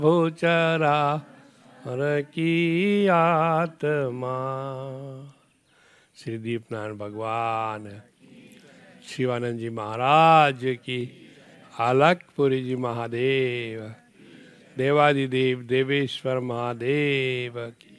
भूचरा हर की आत्मा। श्री दीपनारायण भगवान, शिवानंद जी महाराज की, अलकपुरी जी महादेव, देवादिदेव देवेश्वर महादेव की।